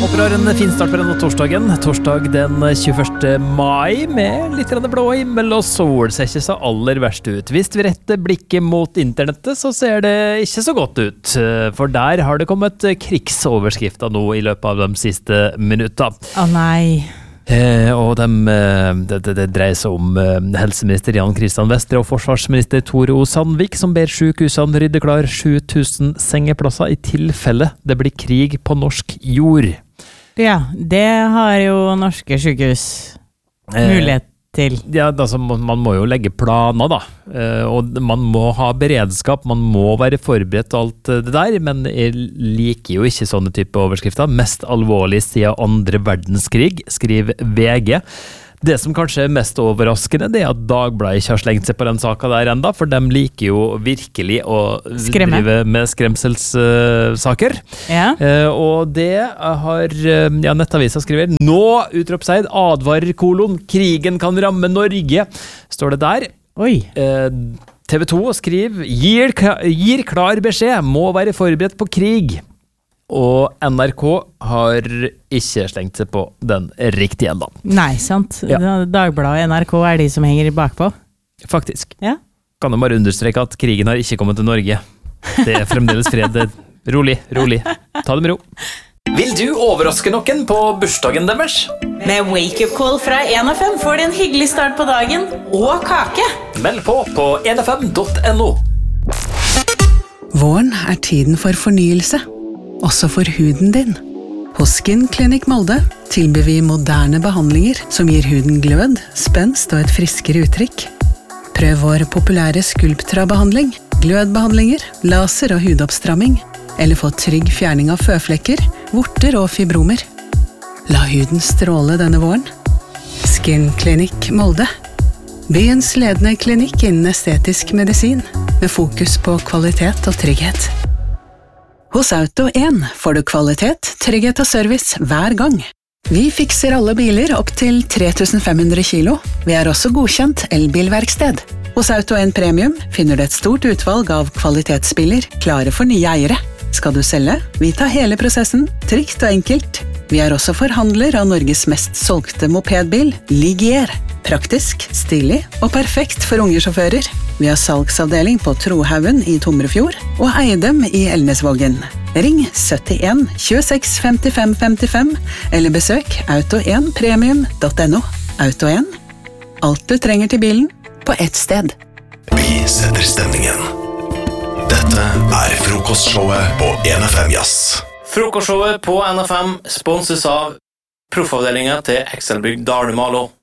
Håper du har en fin start på denne torsdagen. Torsdag den 21. mai med litt blå himmel og sol ser ikke så aller verst ut. Hvis vi retter blikket mot internettet så ser det ikke så godt ut. For der har det kommet krigsoverskrifter nå i løpet av de siste minutter. Nei. Og det dreier seg om helseminister Jan Christian Vestre og forsvarsminister Tore O. Sandvik som ber sykehusene rydde klar 7000 sengeplasser i tilfelle det blir krig på norsk jord. Ja, det har jo norske sykehus mulighet til. Ja, altså, man må jo legge planer da, og man må ha beredskap, man må være forberedt og alt det der, men jeg liker jo ikke sånne type overskrifter. Mest alvorlig siden andre verdenskrig, skriver VG. Det som kanskje er mest overraskende, det er at Dagbladet ikke har slengt seg på den saken der enda, for de liker jo virkelig å drive med skremselssaker. Ja. Og det har Nettavisen skriver, nå utropstegn advarer : krigen kan ramme Norge, står det der. Oi. TV 2 skriver, gir klar beskjed, må være forberedt på krig. Og NRK har ikke slengt seg på den riktige enda. Nei, sant. Ja. Dagbladet og NRK er de som henger bakpå. Faktisk. Ja. Kan jo bare understreke at krigen har ikke kommet til Norge. Det er fremdeles fred. Rolig. Ta det med ro. Vil du overraske noen på bursdagen deres? Med wake-up call fra 1FM får du en hyggelig start på dagen og kake. Meld på 1fm.no. Våren er tiden for fornyelse. Også for huden din. Hos Skin Clinic Molde tilbyr vi moderne behandlinger som gir huden glød, spenst og et friskere uttrykk. Prøv vår populære Sculptra-behandling, glødbehandlinger, laser og hudoppstramming, eller få trygg fjerning av føflekker, vorter og fibromer. La huden stråle denne våren. Skin Clinic Molde. Byens ledende klinikk innen estetisk medisin, med fokus på kvalitet og trygghet. Hos Auto 1 får du kvalitet, trygghet og service hver gang. Vi fikser alle biler opp til 3500 kilo. Vi er også godkjent elbilverksted. Hos Auto 1 Premium finner du et stort utvalg av kvalitetsbiler klare for nye eiere. Skal du selge? Vi tar hele prosessen, trygt og enkelt. Vi er også forhandler av Norges mest solgte mopedbil, Ligier. Praktisk, stilig og perfekt for unge sjåfører. Vi har salgsavdeling på Trohaugen i Tomrefjord og Eidem i Elnesvågen. Ring 71 26 55 55 eller besøk auto1premium.no. Auto 1. Alt du trenger til bilen på ett sted. Vi setter stemningen. Dette er frokostshowet på 1FM Jazz. Frokostshowet på NFM sponses av proffavdelingen til Excelbygg Dalumalo.